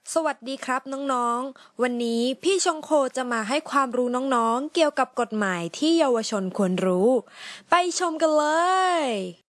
สวัสดีครับน้องๆ วันนี้พี่ชงโคจะมาให้ความรู้น้องๆ เกี่ยวกับกฎหมายที่เยาวชนควรรู้ ไปชมกันเลย